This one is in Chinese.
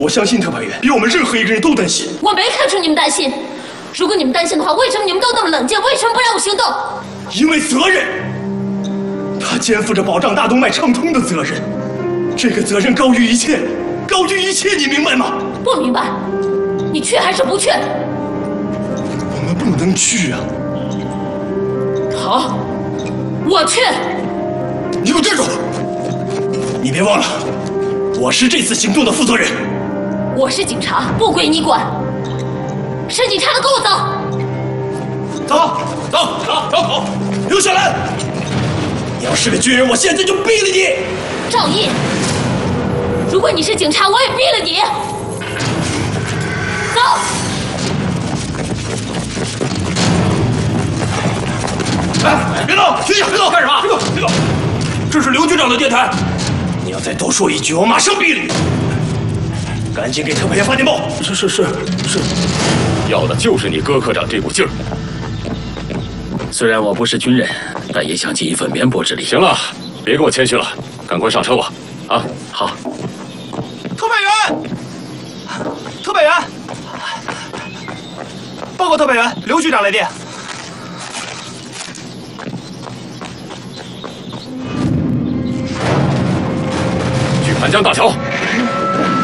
我相信特派员比我们任何一个人都担心。 我没看出你们担心。如果你们担心的话，为什么你们都那么冷静？为什么不让我行动？ 因为责任。他肩负着保障大动脉畅通的责任，这个责任高于一切，高于一切，你明白吗？ 不明白。你去还是不去？ 我们不能去啊。 好，我去。 你给我站住！你别忘了，我是这次行动的负责人。 我是警察，不归你管。是警察的，跟我走。 走！留下来！你要是个军人，我现在就毙了你！ 赵毅，如果你是警察，我也毙了你。走。 哎，别动！学长，别动！干什么？别动！这是刘局长的电台，你要再多说一句，我马上毙了你！赶紧给特派员发电报。是。 要的就是你戈科长这股劲儿。虽然我不是军人，但也想尽一份绵薄之力。行了，别跟我谦虚了，赶快上车吧！啊，好。 特派员，报告特派员，刘局长来电。 去盘江大桥。